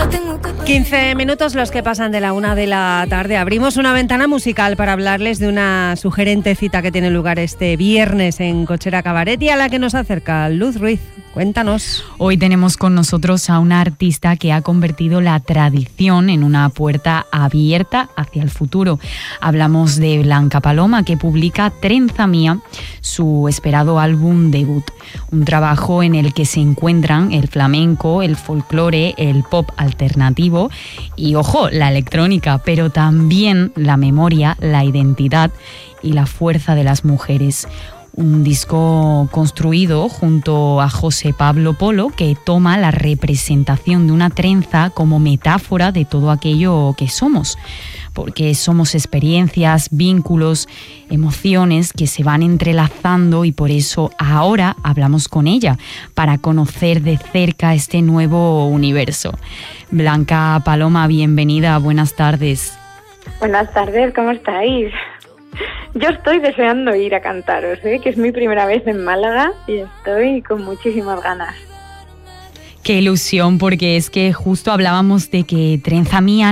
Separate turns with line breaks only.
15 minutos los que pasan de la 1 de la tarde. Abrimos una ventana musical para hablarles de una sugerente cita que tiene lugar este viernes en Cochera Cabaret y a la que nos acerca Luz Ruiz. Cuéntanos.
Hoy tenemos con nosotros a una artista que ha convertido la tradición en una puerta abierta hacia el futuro. Hablamos de Blanca Paloma, que publica Trenza Mía, su esperado álbum debut. Un trabajo en el que se encuentran el flamenco, el folclore, el pop alternativo y, ojo, la electrónica, pero también la memoria, la identidad y la fuerza de las mujeres. Un disco construido junto a José Pablo Polo, que toma la representación de una trenza como metáfora de todo aquello que somos, porque somos experiencias, vínculos, emociones que se van entrelazando, y por eso ahora hablamos con ella para conocer de cerca este nuevo universo. Blanca Paloma, bienvenida, buenas tardes.
Buenas tardes, ¿cómo estáis? Yo estoy deseando ir a cantaros, que es mi primera vez en Málaga y estoy con muchísimas ganas.
Qué ilusión, porque es que justo hablábamos de que Trenza Mía